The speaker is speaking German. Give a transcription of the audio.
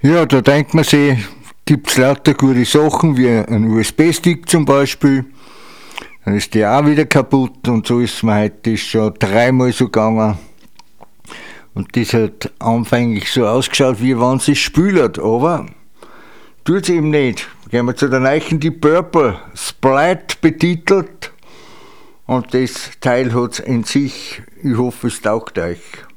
Ja, da denkt man sich, gibt es lauter gute Sachen, wie ein USB-Stick zum Beispiel. Dann ist der auch wieder kaputt und so ist mir heute schon dreimal so gegangen. Und das hat anfänglich so ausgeschaut, wie wenn sie spült, aber tut es eben nicht. Gehen wir zu der neuen Deep Purple, Splat betitelt. Und das Teil hat es in sich, ich hoffe, es taugt euch.